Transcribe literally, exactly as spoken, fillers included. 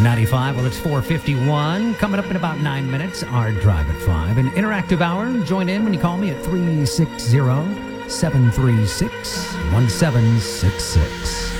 ninety-five. Well, it's four fifty-one. Coming up in about nine minutes, our Drive at five. An interactive hour. Join in when you call me at three six zero, seven three six, one seven six six.